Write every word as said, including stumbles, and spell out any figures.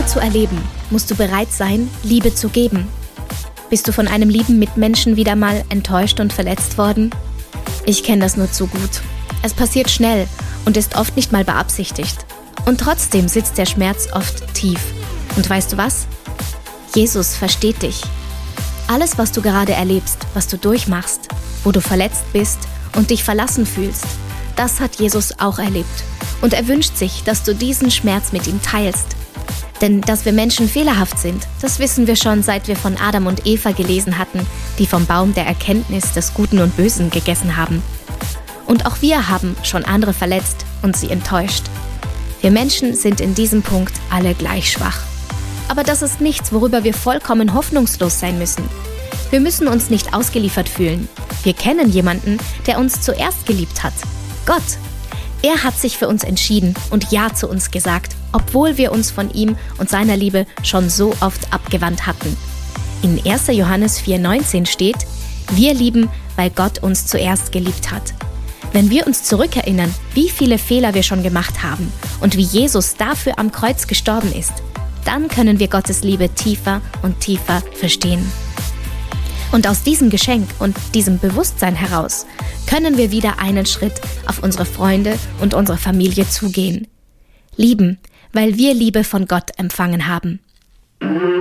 Liebe zu erleben, musst du bereit sein, Liebe zu geben. Bist du von einem lieben Mitmenschen wieder mal enttäuscht und verletzt worden? Ich kenne das nur zu gut. Es passiert schnell und ist oft nicht mal beabsichtigt. Und trotzdem sitzt der Schmerz oft tief. Und weißt du was? Jesus versteht dich. Alles, was du gerade erlebst, was du durchmachst, wo du verletzt bist und dich verlassen fühlst, das hat Jesus auch erlebt. Und er wünscht sich, dass du diesen Schmerz mit ihm teilst. Denn dass wir Menschen fehlerhaft sind, das wissen wir schon, seit wir von Adam und Eva gelesen hatten, die vom Baum der Erkenntnis des Guten und Bösen gegessen haben. Und auch wir haben schon andere verletzt und sie enttäuscht. Wir Menschen sind in diesem Punkt alle gleich schwach. Aber das ist nichts, worüber wir vollkommen hoffnungslos sein müssen. Wir müssen uns nicht ausgeliefert fühlen. Wir kennen jemanden, der uns zuerst geliebt hat. Gott. Er hat sich für uns entschieden und Ja zu uns gesagt, obwohl wir uns von ihm und seiner Liebe schon so oft abgewandt hatten. In erster Johannes vier neunzehn steht: Wir lieben, weil Gott uns zuerst geliebt hat. Wenn wir uns zurückerinnern, wie viele Fehler wir schon gemacht haben und wie Jesus dafür am Kreuz gestorben ist, dann können wir Gottes Liebe tiefer und tiefer verstehen. Und aus diesem Geschenk und diesem Bewusstsein heraus können wir wieder einen Schritt auf unsere Freunde und unsere Familie zugehen. Lieben, weil wir Liebe von Gott empfangen haben.